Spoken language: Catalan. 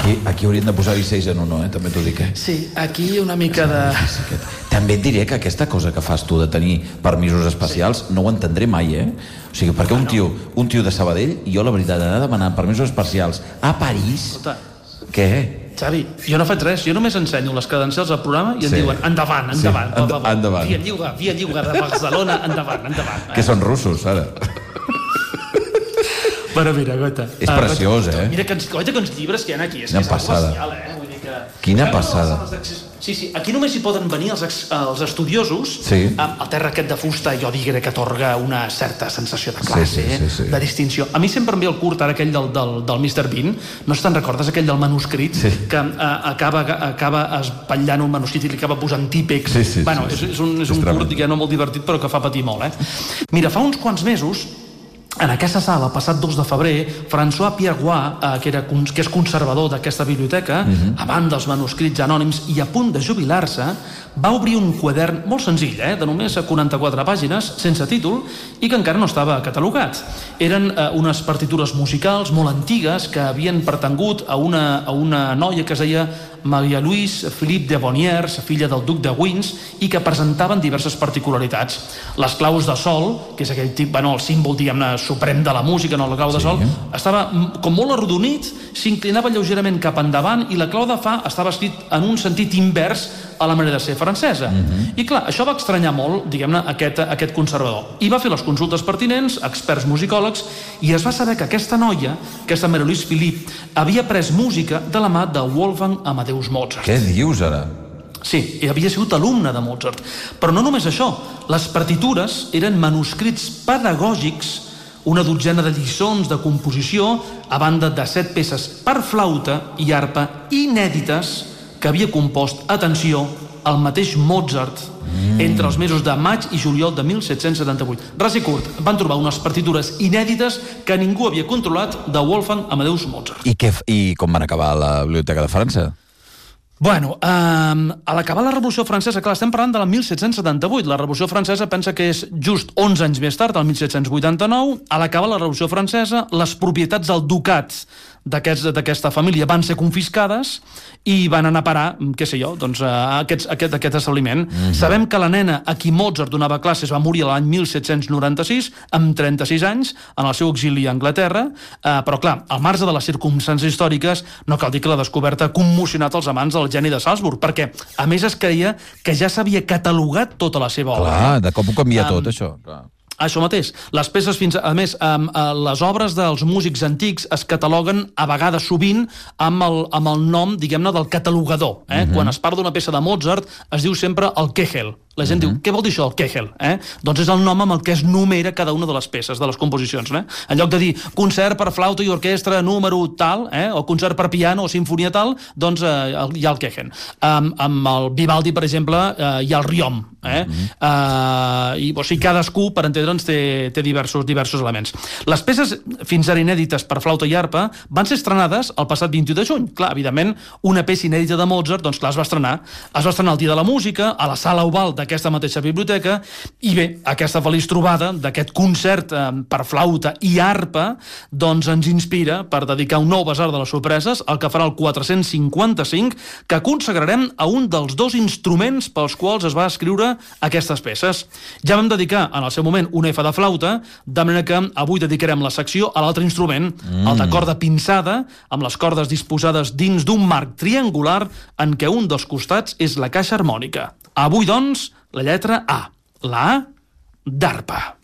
Aquí haurien de posar-hi 6 en 1, també t'ho dic, Sí, aquí una mica de... També et diré que aquesta cosa que fas tu de tenir permisos especials no ho entendré mai, O sigui, perquè un tio de Sabadell, jo la veritat, anar demanant permisos especials a París... Què? Xavi, jo no faig res, jo només ensenyo les credencials al programa i em diuen endavant. Via lliure de Barcelona, endavant. Que són russos, ara. Però mira, Goita. És preciós, Mira, Goita, quants llibres que hi ha aquí. És una passada. Vull dir que... Quina passada. Sí, aquí només hi poden venir els estudiosos. El terra aquest de fusta, jo diré que atorga una certa sensació de classe, de distinció. A mi sempre em ve el curt, ara aquell del Mr. Bean, no te'n recordes, aquell del manuscrit, que acaba espatllant un manuscrit i li acaba posant típex. Bueno, és un curt, diguem, molt divertit, però que fa patir molt, Mira, fa uns quants mesos, en aquesta sala, passat 2 de febrer, François Pierrois, que és conservador d'aquesta biblioteca, amant dels manuscrits anònims i a punt de jubilar-se, va obrir un quadern molt senzill, de només 44 pàgines, sense títol, i que encara no estava catalogat. Eren unes partitures musicals molt antigues que havien pertangut a una noia que es deia Maria-Louise Philippe de Bonnières, filla del duc de Wins, i que presentaven diverses particularitats. Les claus de sol, que és aquell tip, el símbol, diguem-ne, suprem de la música, la clau de sol, estava com molt arrodonit, s'inclinava lleugerament cap endavant i la clau de fa estava escrit en un sentit invers a la manera de ser francesa. I clar, això va estranyar molt, diguem-ne, aquest conservador. I va fer les consultes pertinents, experts musicòlegs, i es va saber que aquesta noia, aquesta Marie-Louise Philippe, havia pres música de la mà de Wolfgang Amadeus Mozart. Què dius, ara? Sí, havia sigut alumne de Mozart. Però no només això, les partitures eren manuscrits pedagògics, una dotzena de lliçons de composició, a banda de 7 peces per flauta i arpa inèdites que havia compost, atenció, el mateix Mozart entre els mesos de maig i juliol de 1778. Ras i curt, van trobar unes partitures inèdites que ningú havia controlat de Wolfgang Amadeus Mozart. I com van acabar a la Biblioteca de França? Bueno, a l'acabar la Revolució Francesa, clar, estem parlant de la 1778. La Revolució Francesa pensa que és just 11 anys més tard, el 1789. A l'acabar la Revolució Francesa, les propietats del ducat d'aquesta família van ser confiscades i van anar a parar, què sé jo, doncs, a aquest establiment. Sabem que la nena a qui Mozart donava classes va morir l'any 1796, amb 36 anys, en el seu exili a Anglaterra, però clar, al marge de les circumstàncies històriques, no cal dir que la descoberta ha commocionat els amants del geni de Salzburg, perquè a més es creia que ja s'havia catalogat tota la seva obra. Clar, de cop ho canvia tot, això. Clar. Això mateix. Les peces, a més, les obres dels músics antics es cataloguen a vegades sovint amb el nom, diguem-ne, del catalogador. Quan es parla d'una peça de Mozart es diu sempre el Kegel. La gent diu, què vol dir això, el Kegel? Doncs és el nom amb el que es numera cada una de les peces, de les composicions. En lloc de dir concert per flauta i orquestra número tal, o concert per piano o sinfonia tal, doncs hi ha el Kegel. Amb el Vivaldi, per exemple, hi ha el Riom. I o sigui, cadascú, per entendre'ns, té diversos elements. Les peces, fins ara inèdites per flauta i arpa, van ser estrenades el passat 21 de juny. Clar, evidentment, una peça inèdita de Mozart, doncs clar, es va estrenar el Dia de la Música, a la Sala Oval d'aquesta mateixa biblioteca, i bé, aquesta feliç trobada d'aquest concert per flauta i arpa, doncs ens inspira per dedicar un nou basar de les sorpreses, el que farà el 455, que consagrarem a un dels 2 instruments pels quals es va escriure aquestes peces. Ja vam dedicar en el seu moment una F de flauta, de manera que avui dedicarem la secció a l'altre instrument, el de corda pinçada, amb les cordes disposades dins d'un marc triangular en què un dels costats és la caixa harmònica. Avui, doncs, la lletra A, la A d'arpa.